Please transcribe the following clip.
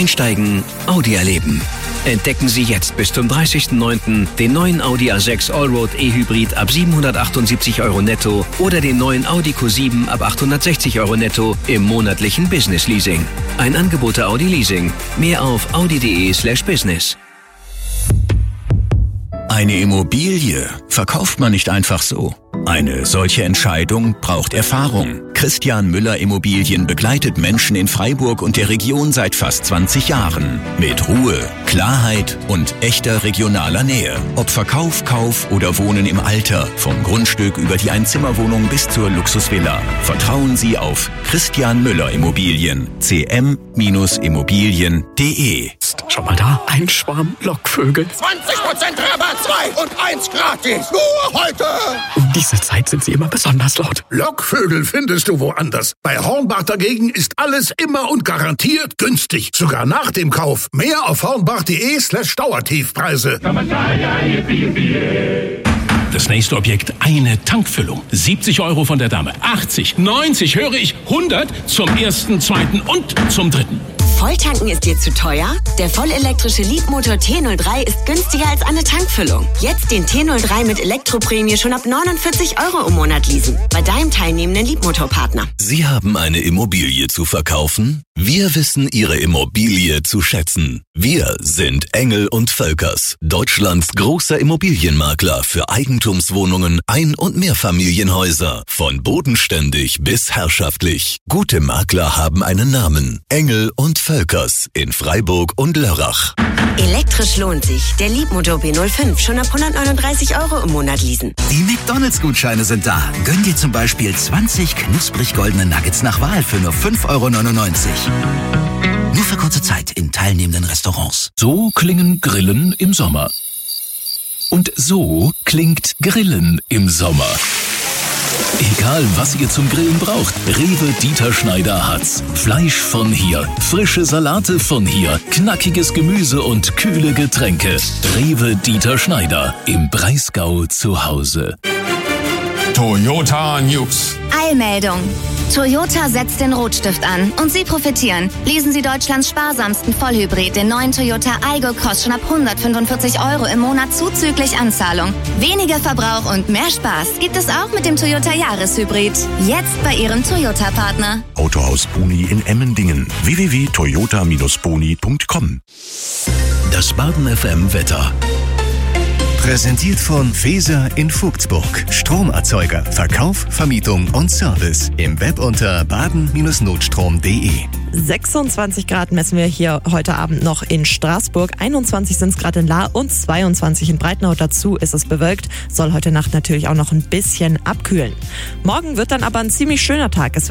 Einsteigen, Audi erleben. Entdecken Sie jetzt bis zum 30.09. den neuen Audi A6 Allroad E-Hybrid ab 778 € netto oder den neuen Audi Q7 ab 860 € netto im monatlichen Business Leasing. Ein Angebot der Audi Leasing. Mehr auf audi.de/business. Eine Immobilie verkauft man nicht einfach so. Eine solche Entscheidung braucht Erfahrung. Christian Müller Immobilien begleitet Menschen in Freiburg und der Region seit fast 20 Jahren. Mit Ruhe, Klarheit und echter regionaler Nähe. Ob Verkauf, Kauf oder Wohnen im Alter. Vom Grundstück über die Einzimmerwohnung bis zur Luxusvilla. Vertrauen Sie auf Christian Müller Immobilien. cm-immobilien.de. Schau mal da, ein Schwarm Lockvögel. 20% Rabatt, 2 und 1 gratis. Nur heute. Um diese Zeit sind sie immer besonders laut. Lockvögel findest du woanders. Bei Hornbach dagegen ist alles immer und garantiert günstig. Sogar nach dem Kauf. Mehr auf hornbach.de/Dauertiefpreise. Das nächste Objekt, eine Tankfüllung. 70 € von der Dame, 80, 90, höre ich, 100 zum ersten, zweiten und zum dritten. Volltanken ist dir zu teuer? Der vollelektrische Leapmotor T03 ist günstiger als eine Tankfüllung. Jetzt den T03 mit Elektroprämie schon ab 49 € im Monat leasen. Bei deinem teilnehmenden Leapmotor-Partner. Sie haben eine Immobilie zu verkaufen? Wir wissen Ihre Immobilie zu schätzen. Wir sind Engel & Völkers, Deutschlands großer Immobilienmakler für Eigentumswohnungen, Ein- und Mehrfamilienhäuser. Von bodenständig bis herrschaftlich. Gute Makler haben einen Namen. Engel & Völkers in Freiburg und Lörrach. Elektrisch lohnt sich. Der Leapmotor B05 schon ab 139 € im Monat leasen. Die McDonalds-Gutscheine sind da. Gönn dir zum Beispiel 20 knusprig goldene Nuggets nach Wahl für nur 5,99 €. Nur für kurze Zeit in teilnehmenden Restaurants. So klingen Grillen im Sommer. Und so klingt Grillen im Sommer. Egal, was ihr zum Grillen braucht, Rewe Dieter Schneider hat's. Fleisch von hier, frische Salate von hier, knackiges Gemüse und kühle Getränke. Rewe Dieter Schneider, im Breisgau zu Hause. Toyota News. Eilmeldung. Toyota setzt den Rotstift an und Sie profitieren. Lesen Sie Deutschlands sparsamsten Vollhybrid, den neuen Toyota Aygo, kostet schon ab 145 € im Monat zuzüglich Anzahlung. Weniger Verbrauch und mehr Spaß gibt es auch mit dem Toyota Jahreshybrid. Jetzt bei Ihrem Toyota-Partner. Autohaus Boni in Emmendingen. www.toyota-boni.com. Das Baden FM Wetter. Präsentiert von Feser in Vogtsburg. Stromerzeuger, Verkauf, Vermietung und Service. Im Web unter baden-notstrom.de. 26 Grad messen wir hier heute Abend noch in Straßburg. 21 sind es gerade in Lahr und 22 in Breitenau. Dazu ist es bewölkt. Soll heute Nacht natürlich auch noch ein bisschen abkühlen. Morgen wird dann aber ein ziemlich schöner Tag. Es